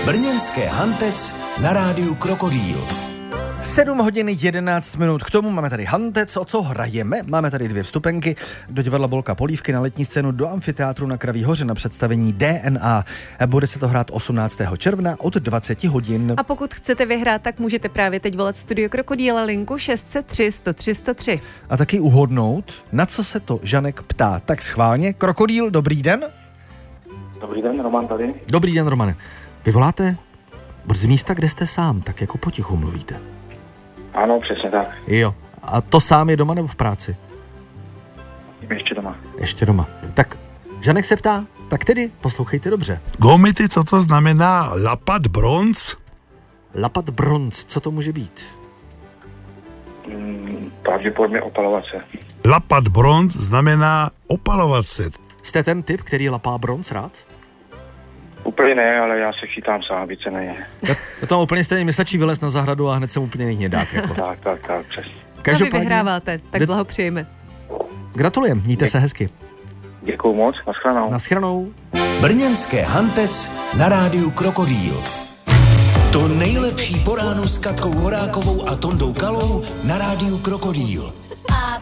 Brněnské Hantec na rádiu Krokodýl. 7 hodin 11 minut. K tomu máme tady Hantec. O co hrajeme? Máme tady 2 vstupenky do divadla Bolka Polívky, na letní scénu do amfiteátru na Kraví hoře na představení DNA. Bude se to hrát 18. června od 20 hodin. A pokud chcete vyhrát, tak můžete právě teď volat Studio Krokodýla linku 603 103 103. A taky uhodnout, na co se to Žanek ptá. Tak schválně. Krokodýl, dobrý den. Dobrý den, Roman tady. Dobrý den, Romane. Vy voláte z místa, kde jste sám, tak jako potichu mluvíte. Ano, přesně tak. Jo. A to sám je doma nebo v práci? Ještě doma. Ještě doma. Tak Žanek se ptá, tak tedy poslouchejte dobře. Gomity, co to znamená lapat bronz? Lapat bronz, co to může být? Pravděpodobně opalovat se. Lapat bronz znamená opalovat se. Jste ten typ, který lapá bronz rád? Úplně ne, ale já se chytám sám, více ne. To tam úplně stejně, mi stačí vylez na zahradu a hned jsem úplně hnědák. Jako. tak, přesně. A vy vyhráváte, tak blahopřejeme. Gratulujem, mějte se hezky. Děkuju moc, nashledanou. Nashledanou. Brněnské Hantec na rádiu Krokodýl. To nejlepší po ránu s Katkou Horákovou a Tondou Kalou na rádiu Krokodýl.